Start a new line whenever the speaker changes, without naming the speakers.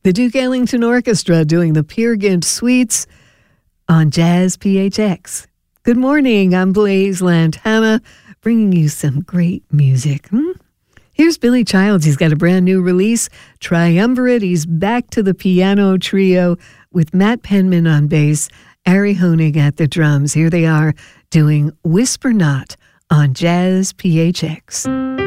The Duke Ellington Orchestra doing the Peer Gynt Suites on Jazz PHX. Good morning, I'm Blaise Lantana, bringing you some great music. Here's Billy Childs. He's got a brand new release, Triumvirate. He's back to the piano trio with Matt Penman on bass, Ari Honig at the drums. Here they are doing Whisper Not on Jazz PHX.